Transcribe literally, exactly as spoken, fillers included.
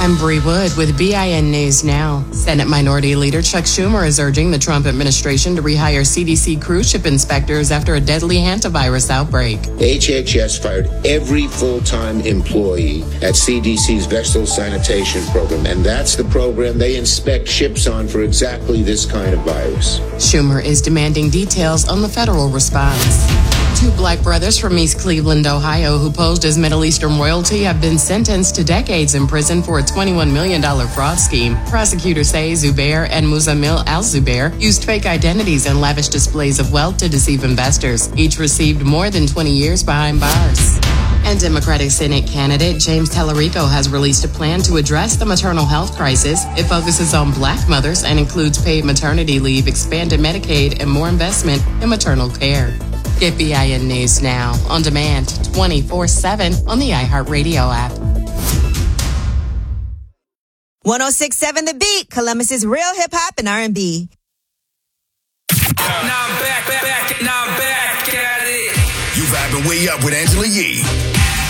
I'm Bree Wood with B I N News Now. Senate Minority Leader Chuck Schumer is urging the Trump administration to rehire C D C cruise ship inspectors after a deadly hantavirus outbreak. H H S fired every full-time employee at C D C's vessel sanitation program, and that's the program they inspect ships on for exactly this kind of virus. Schumer is demanding details on the federal response. Two black brothers from East Cleveland, Ohio, who posed as Middle Eastern royalty have been sentenced to decades in prison for a twenty-one million dollars fraud scheme. Prosecutors say Zubair and Muzamil al-Zubair used fake identities and lavish displays of wealth to deceive investors. Each received more than twenty years behind bars. And Democratic Senate candidate James Tallarico has released a plan to address the maternal health crisis. It focuses on black mothers and includes paid maternity leave, expanded Medicaid, and more investment in maternal care. Get B I N News Now on demand twenty-four seven on the iHeartRadio app. one oh six point seven The Beat, Columbus's real hip-hop and R and B. Now I'm back, back, back, now I'm back at it. You vibing way up with Angela Yee.